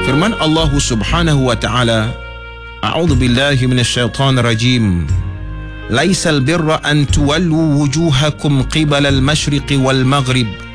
Firman Allah Subhanahu wa taala, A'udzu billahi minasyaitonir rajim. Laisal birra an tuwallu wujuhakum qibala al-masyriqi wal maghrib